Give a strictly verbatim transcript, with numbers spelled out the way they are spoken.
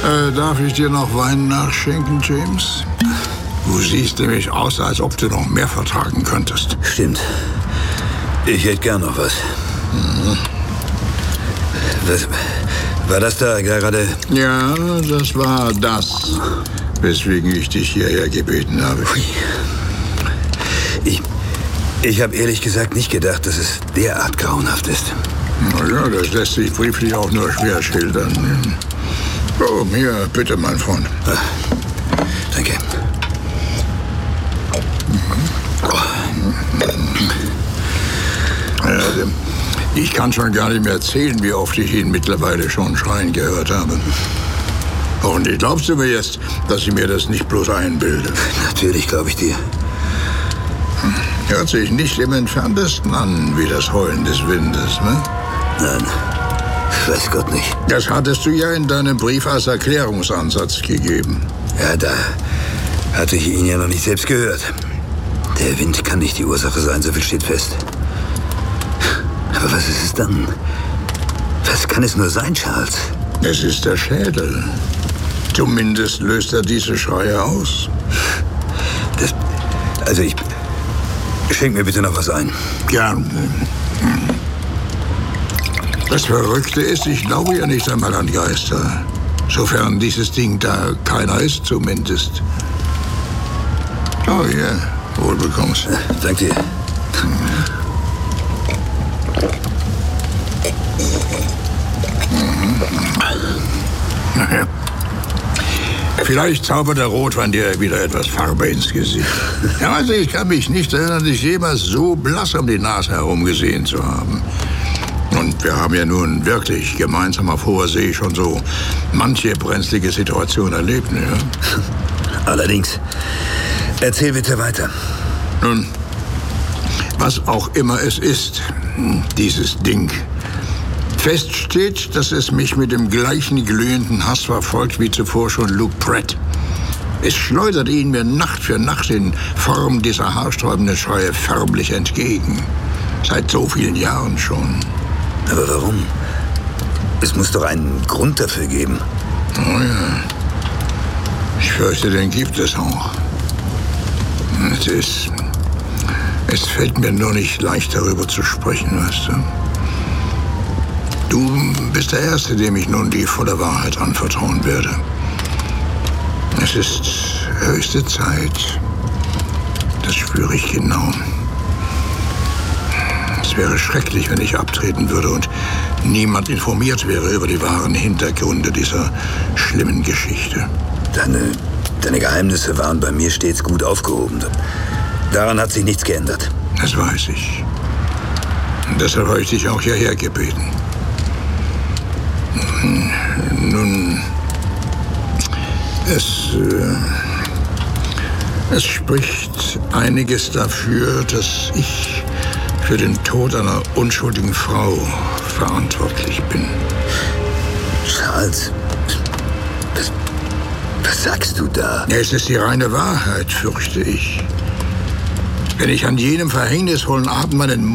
Äh, darf ich dir noch Wein nachschenken, James? Du siehst nämlich aus, als ob du noch mehr vertragen könntest. Stimmt. Ich hätte gern noch was. Mhm. Was war das da gerade? Ja, das war das, weswegen ich dich hierher gebeten habe. Ich, ich habe ehrlich gesagt nicht gedacht, dass es derart grauenhaft ist. Na ja, das lässt sich brieflich auch nur schwer schildern. Oh, hier, bitte, mein Freund. Ah, danke. Ja, ich kann schon gar nicht mehr erzählen, wie oft ich ihn mittlerweile schon schreien gehört habe. Und glaubst du mir jetzt, dass ich mir das nicht bloß einbilde? Natürlich glaube ich dir. Hört sich nicht im Entferntesten an wie das Heulen des Windes, ne? Nein, weiß Gott nicht. Das hattest du ja in deinem Brief als Erklärungsansatz gegeben. Ja, da hatte ich ihn ja noch nicht selbst gehört. Der Wind kann nicht die Ursache sein, so viel steht fest. Aber was ist es dann? Was kann es nur sein, Charles? Es ist der Schädel. Zumindest löst er diese Schreie aus. Das, also ich... Schenk mir bitte noch was ein. Gern. Das Verrückte ist, ich glaube ja nicht einmal an Geister. Sofern dieses Ding da keiner ist, zumindest. Oh ja, yeah. Wohl bekommst. Ja, danke dir. Naja. Vielleicht zaubert der Rotwein dir wieder etwas Farbe ins Gesicht. Ja, also ich kann mich nicht erinnern, dich jemals so blass um die Nase herum gesehen zu haben. Und wir haben ja nun wirklich gemeinsam auf hoher See schon so manche brenzlige Situation erlebt, ne? Allerdings. Erzähl bitte weiter. Nun, was auch immer es ist, dieses Ding. Fest steht, dass es mich mit dem gleichen glühenden Hass verfolgt wie zuvor schon Luke Pratt. Es schleudert ihn mir Nacht für Nacht in Form dieser haarsträubenden Schreie förmlich entgegen. Seit so vielen Jahren schon. Aber warum? Es muss doch einen Grund dafür geben. Oh ja. Ich fürchte, den gibt es auch. Es ist... Es fällt mir nur nicht leicht, darüber zu sprechen, weißt du. Du bist der Erste, dem ich nun die volle Wahrheit anvertrauen werde. Es ist höchste Zeit. Das spüre ich genau. Es wäre schrecklich, wenn ich abtreten würde und niemand informiert wäre über die wahren Hintergründe dieser schlimmen Geschichte. Deine, deine Geheimnisse waren bei mir stets gut aufgehoben. Daran hat sich nichts geändert. Das weiß ich. Und deshalb habe ich dich auch hierher gebeten. Nun, es, äh, es spricht einiges dafür, dass ich für den Tod einer unschuldigen Frau verantwortlich bin. Charles, was, was sagst du da? Es ist die reine Wahrheit, fürchte ich. Wenn ich an jenem verhängnisvollen Abend meinen